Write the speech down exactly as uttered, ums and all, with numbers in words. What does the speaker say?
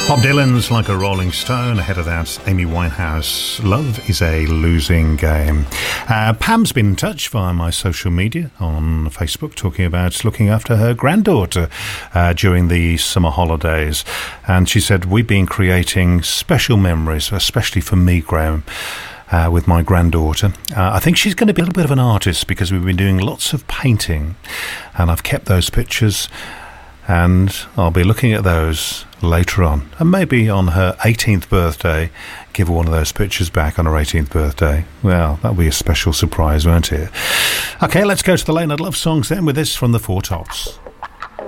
Bob Dylan's Like a Rolling Stone. Ahead of that, Amy Winehouse, Love is a Losing Game. Uh, Pam's been in touch via my social media on Facebook, talking about looking after her granddaughter uh, during the summer holidays. And she said, we've been creating special memories, especially for me, Graham, Uh, with my granddaughter. Uh, I think she's going to be a little bit of an artist because we've been doing lots of painting, and I've kept those pictures, and I'll be looking at those later on, and maybe on her eighteenth birthday give her one of those pictures back on her eighteenth birthday. Well, that'll be a special surprise, won't it? Okay, let's go to the Late Night Love Songs then with this from the Four Tops.